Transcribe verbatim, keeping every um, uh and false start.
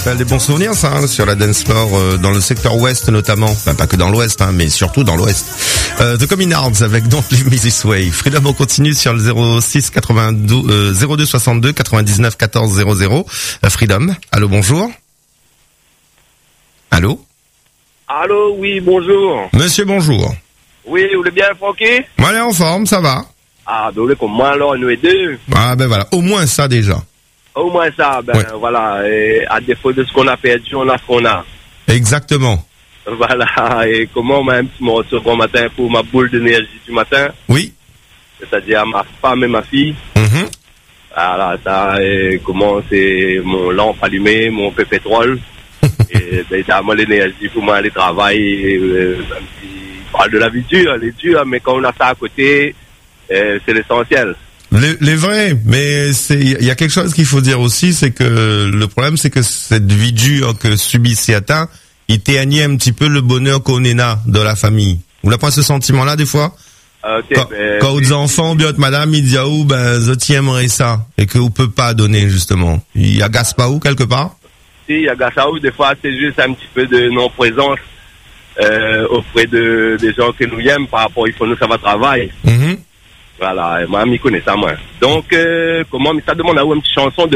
rappelle des bons souvenirs, ça, hein, sur la dance floor, euh, dans le secteur ouest notamment. Enfin, pas que dans l'ouest, hein, mais surtout dans l'ouest. Euh, The Communards avec Don't Leave Me This Way. Freedom, on continue sur le zéro six quatre-vingt-douze, euh, zéro deux soixante-deux quatre-vingt-dix-neuf quatorze zéro zéro. Euh, Freedom, allô, bonjour. Allô? Allô, oui, bonjour. Monsieur, bonjour. Oui, vous voulez bien, Francky? Moi, elle est en forme, ça va. Ah, donc comme moi, alors, nous et deux. Ah, ben voilà, au moins ça déjà. Au moins ça, ben Ouais. voilà, et à défaut de ce qu'on a perdu, on a ce qu'on a. Exactement. Voilà, et comment même tu me recevras matin pour ma boule d'énergie du matin, Oui. c'est-à-dire ma femme et ma fille. Mhm. Voilà, ça, et comment c'est mon lampe allumée, mon P pétrole. Et ben, ça moi l'énergie pour moi aller travailler. Euh, même si on parle de la vie dure, elle est dure, mais quand on a ça à côté, euh, c'est l'essentiel. Les, les vrais, mais c'est, il y a quelque chose qu'il faut dire aussi, c'est que le problème, c'est que cette vie dure que subit Siata, il t'éteignait un petit peu le bonheur qu'on est là de la famille. Vous n'avez pas ce sentiment-là des fois? Ok, Quand, ben, quand aux enfants, bien madame, ils disent ah ou ben je t'aimerais ça et que vous peut pas donner justement. Il agace pas où quelque part? si, il y a Gassaou, des fois c'est juste un petit peu de non-présence euh, auprès de des gens que nous aiment par rapport il faut nous ça va travailler. Mhm. Voilà, et moi, m'y connais ça, moi. Donc, euh, comment, mais ça demande à une petite chanson de